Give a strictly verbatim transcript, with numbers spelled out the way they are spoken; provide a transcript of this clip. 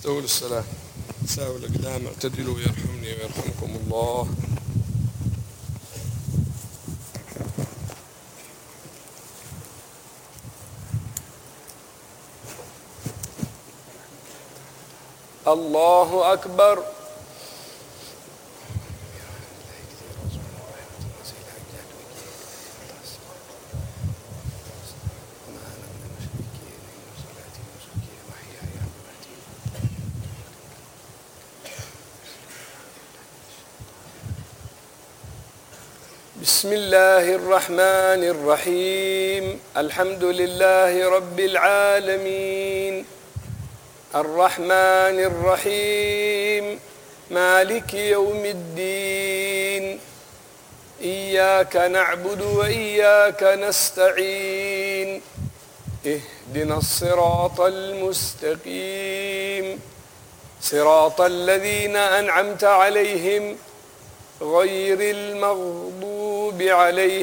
استووا للصلاة. ساووا الأقدام، اعتدلوا يرحمني ويرحمكم الله. الله أكبر. بسم الله الرحمن الرحيم. الحمد لله رب العالمين، الرحمن الرحيم، مالك يوم الدين، إياك نعبد وإياك نستعين، اهدنا الصراط المستقيم، صراط الذين أنعمت عليهم غير المغضوب عليهم